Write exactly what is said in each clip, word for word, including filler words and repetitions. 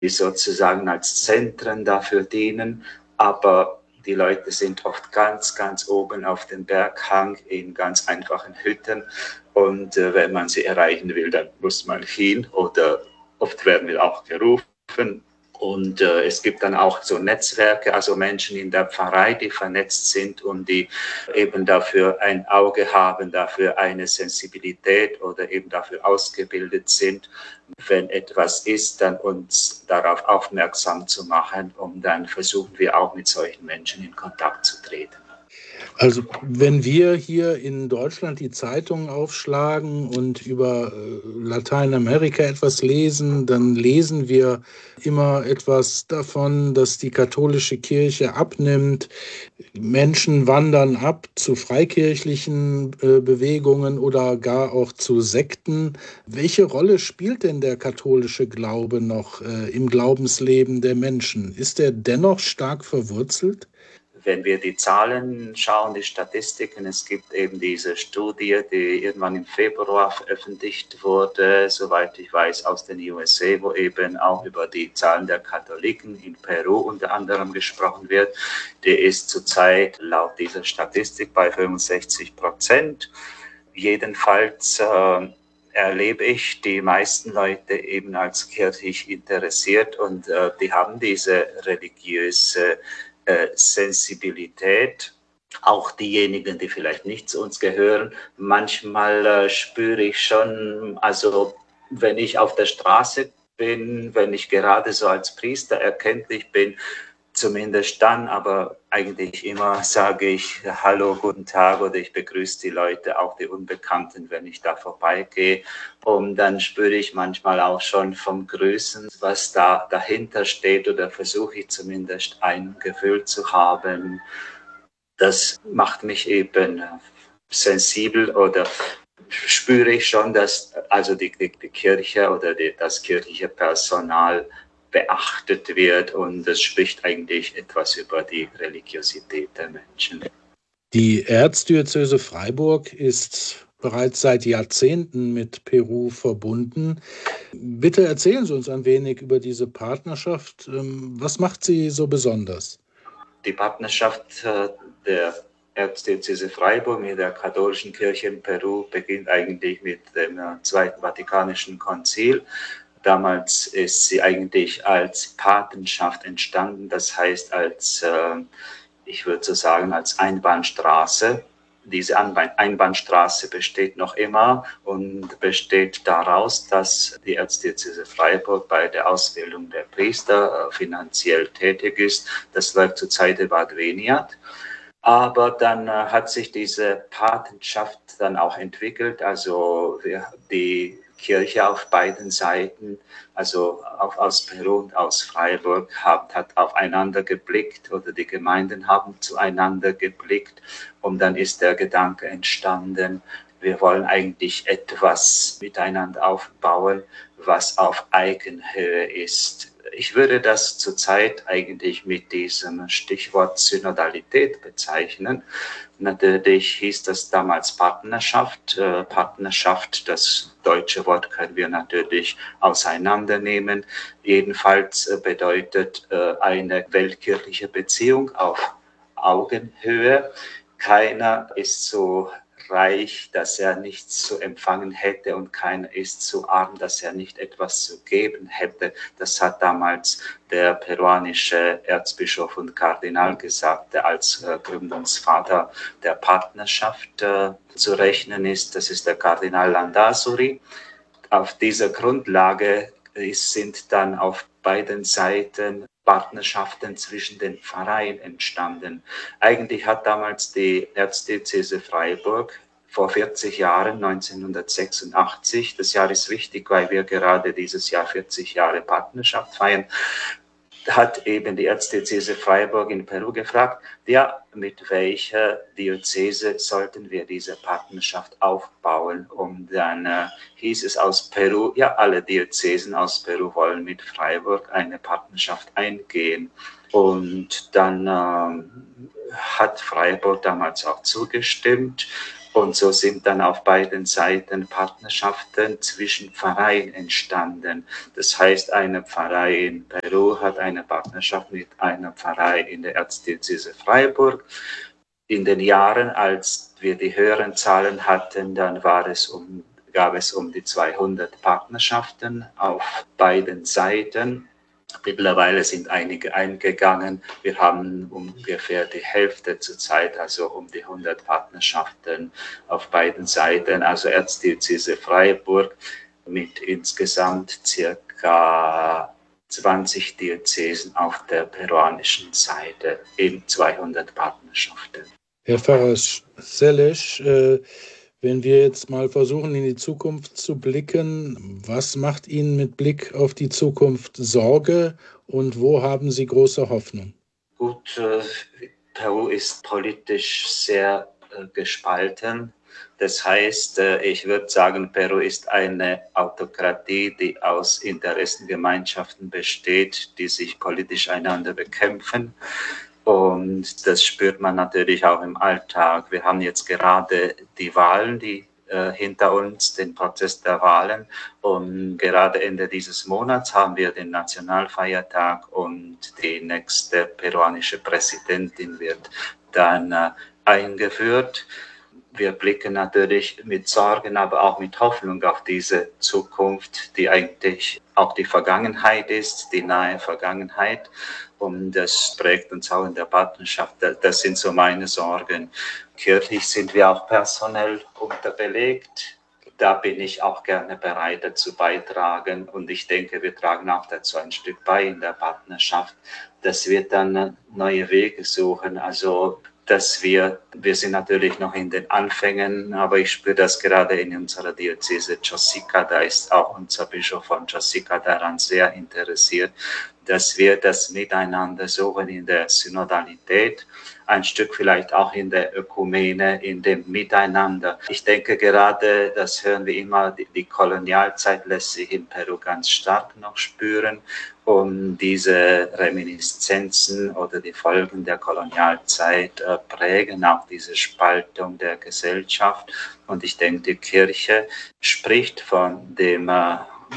die sozusagen als Zentren dafür dienen, aber die Leute sind oft ganz, ganz oben auf dem Berghang in ganz einfachen Hütten und äh, wenn man sie erreichen will, dann muss man hin oder oft werden wir auch gerufen. Und äh, es gibt dann auch so Netzwerke, also Menschen in der Pfarrei, die vernetzt sind und die eben dafür ein Auge haben, dafür eine Sensibilität oder eben dafür ausgebildet sind, wenn etwas ist, dann uns darauf aufmerksam zu machen. Und dann versuchen wir auch mit solchen Menschen in Kontakt zu treten. Also wenn wir hier in Deutschland die Zeitungen aufschlagen und über Lateinamerika etwas lesen, dann lesen wir immer etwas davon, dass die katholische Kirche abnimmt. Menschen wandern ab zu freikirchlichen äh, Bewegungen oder gar auch zu Sekten. Welche Rolle spielt denn der katholische Glaube noch äh, im Glaubensleben der Menschen? Ist er dennoch stark verwurzelt? Wenn wir die Zahlen schauen, die Statistiken, es gibt eben diese Studie, die irgendwann im Februar veröffentlicht wurde, soweit ich weiß, aus den U S A, wo eben auch über die Zahlen der Katholiken in Peru unter anderem gesprochen wird. Die ist zurzeit laut dieser Statistik bei fünfundsechzig Prozent. Jedenfalls äh, erlebe ich die meisten Leute eben als kirchlich interessiert und äh, die haben diese religiöse Sensibilität, auch diejenigen, die vielleicht nicht zu uns gehören. Manchmal äh, spüre ich schon, also wenn ich auf der Straße bin, wenn ich gerade so als Priester erkenntlich bin, zumindest dann, aber eigentlich immer sage ich Hallo, guten Tag oder ich begrüße die Leute, auch die Unbekannten, wenn ich da vorbeigehe. Und dann spüre ich manchmal auch schon vom Grüßen, was da dahinter steht oder versuche ich zumindest ein Gefühl zu haben. Das macht mich eben sensibel oder spüre ich schon, dass also die, die, die Kirche oder die, das kirchliche Personal beachtet wird und es spricht eigentlich etwas über die Religiosität der Menschen. Die Erzdiözese Freiburg ist bereits seit Jahrzehnten mit Peru verbunden. Bitte erzählen Sie uns ein wenig über diese Partnerschaft. Was macht sie so besonders? Die Partnerschaft der Erzdiözese Freiburg mit der katholischen Kirche in Peru beginnt eigentlich mit dem Zweiten Vatikanischen Konzil. Damals ist sie eigentlich als Patenschaft entstanden, das heißt als, äh, ich würde so sagen, als Einbahnstraße. Diese Einbahnstraße besteht noch immer und besteht daraus, dass die Erzdiözese Freiburg bei der Ausbildung der Priester äh, finanziell tätig ist. Das läuft zur Zeit der Bad Veniat. Aber dann äh, hat sich diese Patenschaft dann auch entwickelt, also wir, die Kirche auf beiden Seiten, also auch aus Peru und aus Freiburg, hat, hat aufeinander geblickt oder die Gemeinden haben zueinander geblickt und dann ist der Gedanke entstanden, wir wollen eigentlich etwas miteinander aufbauen, was auf Augenhöhe ist. Ich würde das zurzeit eigentlich mit diesem Stichwort Synodalität bezeichnen. Natürlich hieß das damals Partnerschaft. Äh, Partnerschaft, das deutsche Wort können wir natürlich auseinandernehmen. Jedenfalls äh, bedeutet äh, eine weltkirchliche Beziehung auf Augenhöhe. Keiner ist so reich, dass er nichts zu empfangen hätte und keiner ist so arm, dass er nicht etwas zu geben hätte. Das hat damals der peruanische Erzbischof und Kardinal gesagt, der als äh, Gründungsvater der Partnerschaft äh, zu rechnen ist. Das ist der Kardinal Landázuri. Auf dieser Grundlage ist, sind dann auf beiden Seiten Partnerschaften zwischen den Pfarreien entstanden. Eigentlich hat damals die Erzdiözese Freiburg vor vierzig Jahren, neunzehnhundertsechsundachtzig, das Jahr ist wichtig, weil wir gerade dieses Jahr vierzig Jahre Partnerschaft feiern, hat eben die Erzdiözese Freiburg in Peru gefragt, ja, mit welcher Diözese sollten wir diese Partnerschaft aufbauen? Und dann äh, hieß es aus Peru, ja, alle Diözesen aus Peru wollen mit Freiburg eine Partnerschaft eingehen. Und dann äh, hat Freiburg damals auch zugestimmt. Und so sind dann auf beiden Seiten Partnerschaften zwischen Pfarreien entstanden. Das heißt, eine Pfarrei in Peru hat eine Partnerschaft mit einer Pfarrei in der Erzdiözese Freiburg. In den Jahren, als wir die höheren Zahlen hatten, dann war es um, gab es um die zweihundert Partnerschaften auf beiden Seiten. Mittlerweile sind einige eingegangen. Wir haben ungefähr die Hälfte zurzeit, also um die hundert Partnerschaften auf beiden Seiten. Also Erzdiözese Freiburg mit insgesamt circa zwanzig Diözesen auf der peruanischen Seite, eben zweihundert Partnerschaften. Herr Pfarrer Seles, äh, wenn wir jetzt mal versuchen, in die Zukunft zu blicken, was macht Ihnen mit Blick auf die Zukunft Sorge und wo haben Sie große Hoffnung? Gut, äh, Peru ist politisch sehr äh, gespalten. Das heißt, äh, ich würde sagen, Peru ist eine Autokratie, die aus Interessengemeinschaften besteht, die sich politisch einander bekämpfen. Und das spürt man natürlich auch im Alltag. Wir haben jetzt gerade die Wahlen, die äh, hinter uns, den Prozess der Wahlen. Und gerade Ende dieses Monats haben wir den Nationalfeiertag und die nächste peruanische Präsidentin wird dann äh, eingeführt. Wir blicken natürlich mit Sorgen, aber auch mit Hoffnung auf diese Zukunft, die eigentlich auch die Vergangenheit ist, die nahe Vergangenheit. Und das prägt uns auch in der Partnerschaft. Das sind so meine Sorgen. Kirchlich sind wir auch personell unterbelegt. Da bin ich auch gerne bereit, dazu beitragen. Und ich denke, wir tragen auch dazu ein Stück bei in der Partnerschaft, dass wir dann neue Wege suchen. Also dass wir, wir sind natürlich noch in den Anfängen, aber ich spüre das gerade in unserer Diözese Chosica, da ist auch unser Bischof von Chosica daran sehr interessiert, dass wir das Miteinander suchen in der Synodalität, ein Stück vielleicht auch in der Ökumene, in dem Miteinander. Ich denke gerade, das hören wir immer, die, die Kolonialzeit lässt sich in Peru ganz stark noch spüren. Und diese Reminiszenzen oder die Folgen der Kolonialzeit äh, prägen auch diese Spaltung der Gesellschaft. Und ich denke, die Kirche spricht von dem äh,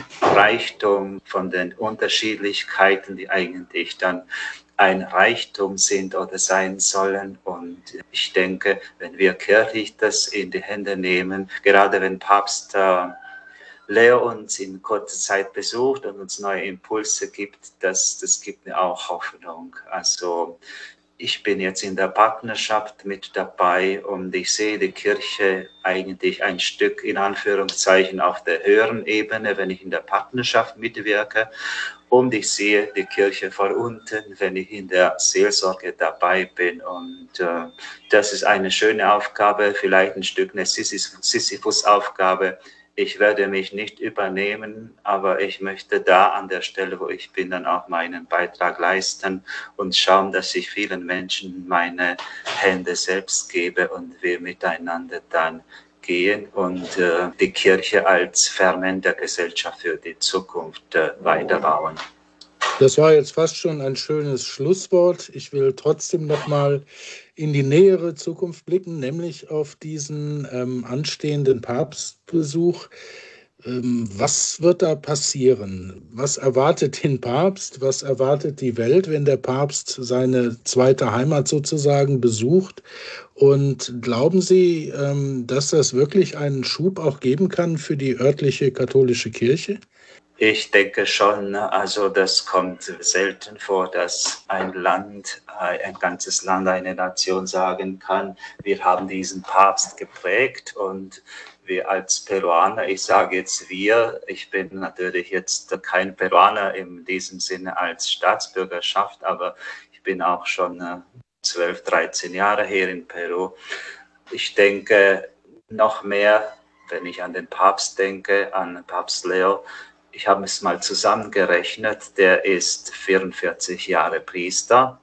Reichtum, von den Unterschiedlichkeiten, die eigentlich dann ein Reichtum sind oder sein sollen. Und ich denke, wenn wir kirchlich das in die Hände nehmen, gerade wenn Papst äh, Leo uns in kurzer Zeit besucht und uns neue Impulse gibt, das, das gibt mir auch Hoffnung. Also ich bin jetzt in der Partnerschaft mit dabei und ich sehe die Kirche eigentlich ein Stück in Anführungszeichen auf der höheren Ebene, wenn ich in der Partnerschaft mitwirke. Und ich sehe die Kirche von unten, wenn ich in der Seelsorge dabei bin. Und äh, das ist eine schöne Aufgabe, vielleicht ein Stück eine Sisyphus-Aufgabe. Ich werde mich nicht übernehmen, aber ich möchte da an der Stelle, wo ich bin, dann auch meinen Beitrag leisten und schauen, dass ich vielen Menschen meine Hände selbst gebe und wir miteinander dann gehen und äh, die Kirche als Ferment der Gesellschaft für die Zukunft äh, weiterbauen. Das war jetzt fast schon ein schönes Schlusswort. Ich will trotzdem noch mal in die nähere Zukunft blicken, nämlich auf diesen ähm, anstehenden Papstbesuch. Ähm, was wird da passieren? Was erwartet den Papst? Was erwartet die Welt, wenn der Papst seine zweite Heimat sozusagen besucht? Und glauben Sie, ähm, dass das wirklich einen Schub auch geben kann für die örtliche katholische Kirche? Ich denke schon, also das kommt selten vor, dass ein Land, ein ganzes Land, eine Nation sagen kann, wir haben diesen Papst geprägt und wir als Peruaner, ich sage jetzt wir, ich bin natürlich jetzt kein Peruaner in diesem Sinne als Staatsbürgerschaft, aber ich bin auch schon zwölf, dreizehn Jahre hier in Peru. Ich denke noch mehr, wenn ich an den Papst denke, an Papst Leo, ich habe es mal zusammengerechnet, der ist vierundvierzig Jahre Priester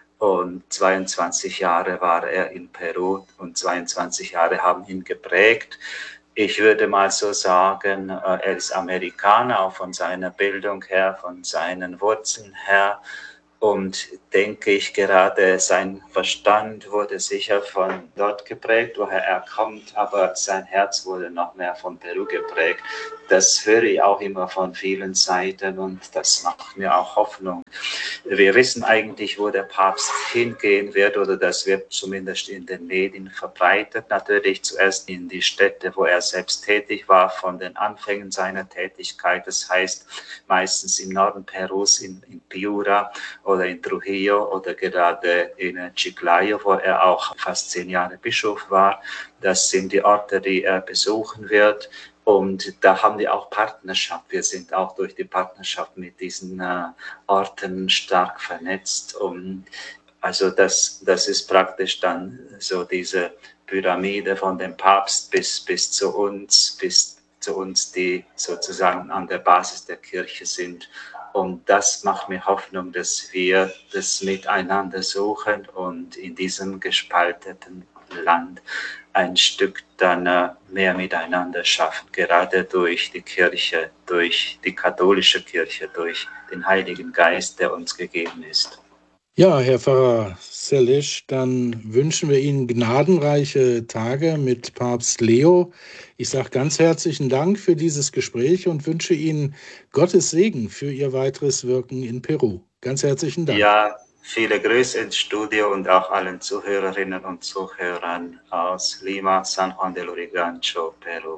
und zweiundzwanzig Jahre war er in Peru und zweiundzwanzig Jahre haben ihn geprägt. Ich würde mal so sagen, er ist Amerikaner, auch von seiner Bildung her, von seinen Wurzeln her. Und denke ich, gerade sein Verstand wurde sicher von dort geprägt, woher er kommt, aber sein Herz wurde noch mehr von Peru geprägt. Das höre ich auch immer von vielen Seiten und das macht mir auch Hoffnung. Wir wissen eigentlich, wo der Papst hingehen wird, oder das wird zumindest in den Medien verbreitet. Natürlich zuerst in die Städte, wo er selbst tätig war, von den Anfängen seiner Tätigkeit. Das heißt meistens im Norden Perus, in, in Piura oder in Trujillo oder gerade in Chiclayo, wo er auch fast zehn Jahre Bischof war. Das sind die Orte, die er besuchen wird. Und da haben wir auch Partnerschaft. Wir sind auch durch die Partnerschaft mit diesen äh, Orten stark vernetzt. Und also das, das ist praktisch dann so diese Pyramide von dem Papst bis, bis zu uns, bis zu uns, die sozusagen an der Basis der Kirche sind. Und das macht mir Hoffnung, dass wir das miteinander suchen und in diesem gespalteten Land ein Stück dann mehr miteinander schaffen, gerade durch die Kirche, durch die katholische Kirche, durch den Heiligen Geist, der uns gegeben ist. Ja, Herr Pfarrer Selisch, dann wünschen wir Ihnen gnadenreiche Tage mit Papst Leo. Ich sage ganz herzlichen Dank für dieses Gespräch und wünsche Ihnen Gottes Segen für Ihr weiteres Wirken in Peru. Ganz herzlichen Dank. Ja, viele Grüße ins Studio und auch allen Zuhörerinnen und Zuhörern aus Lima, San Juan del Urigancho, Peru.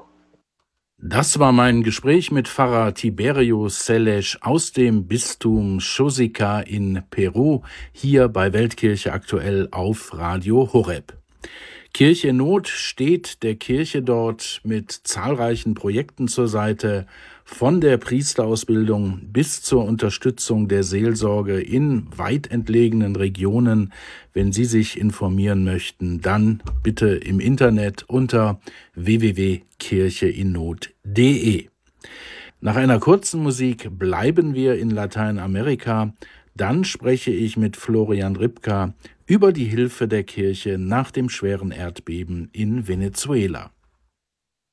Das war mein Gespräch mit Pfarrer Tiberio Selisch aus dem Bistum Chosica in Peru, hier bei Weltkirche aktuell auf Radio Horeb. Kirche in Not steht der Kirche dort mit zahlreichen Projekten zur Seite, von der Priesterausbildung bis zur Unterstützung der Seelsorge in weit entlegenen Regionen. Wenn Sie sich informieren möchten, dann bitte im Internet unter w w w punkt kircheinnot punkt de. Nach einer kurzen Musik bleiben wir in Lateinamerika. Dann spreche ich mit Florian Ripka über die Hilfe der Kirche nach dem schweren Erdbeben in Venezuela.